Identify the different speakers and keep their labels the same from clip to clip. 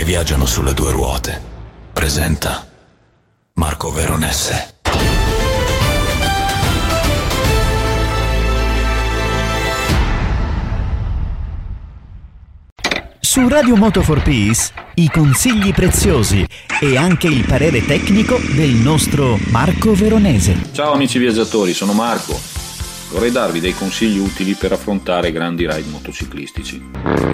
Speaker 1: che viaggiano sulle due ruote. Presenta Marco Veronese.
Speaker 2: Su Radio Moto for Peace i consigli preziosi e anche il parere tecnico del nostro Marco Veronese.
Speaker 3: Ciao amici viaggiatori, sono Marco. Vorrei darvi dei consigli utili per affrontare grandi ride motociclistici.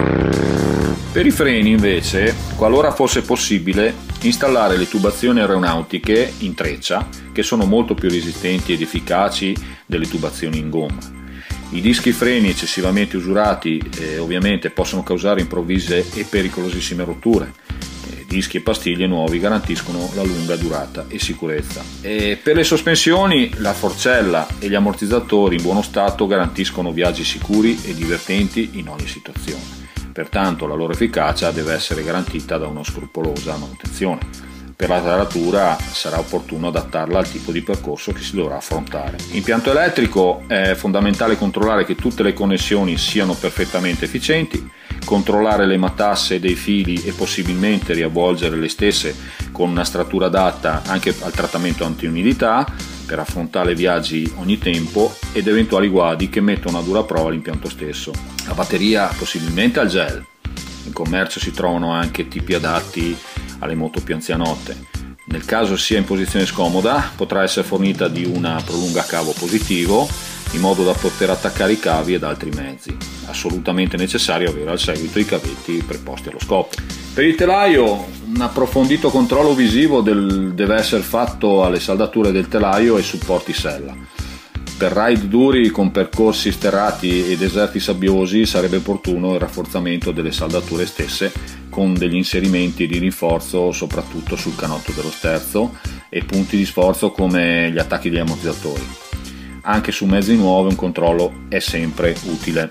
Speaker 3: Per i freni invece, qualora fosse possibile, installare le tubazioni aeronautiche in treccia, che sono molto più resistenti ed efficaci delle tubazioni in gomma. I dischi freni eccessivamente usurati ovviamente possono causare improvvise e pericolosissime rotture. Dischi e pastiglie nuovi garantiscono la lunga durata e sicurezza. E per le sospensioni, la forcella e gli ammortizzatori in buono stato garantiscono viaggi sicuri e divertenti in ogni situazione. Pertanto la loro efficacia deve essere garantita da una scrupolosa manutenzione. Per la taratura sarà opportuno adattarla al tipo di percorso che si dovrà affrontare. Impianto elettrico: è fondamentale controllare che tutte le connessioni siano perfettamente efficienti, controllare le matasse dei fili e possibilmente riavvolgere le stesse con una stratura adatta anche al trattamento antiumidità per affrontare viaggi ogni tempo ed eventuali guadi che mettono a dura prova l'impianto stesso. La batteria possibilmente al gel. In commercio si trovano anche tipi adatti alle moto più anzianotte. Nel caso sia in posizione scomoda, potrà essere fornita di una prolungacavo positivo in modo da poter attaccare i cavi ed altri mezzi. Assolutamente necessario avere al seguito i cavetti preposti allo scopo. Per il telaio, un approfondito controllo visivo deve essere fatto alle saldature del telaio e supporti sella. Per ride duri con percorsi sterrati e deserti sabbiosi sarebbe opportuno il rafforzamento delle saldature stesse con degli inserimenti di rinforzo soprattutto sul canotto dello sterzo e punti di sforzo come gli attacchi degli ammortizzatori. Anche su mezzi nuovi un controllo è sempre utile.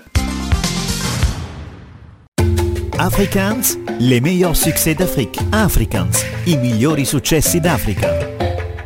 Speaker 2: Africans, les meilleurs succès d'Afrique. Africans, i migliori successi d'Africa.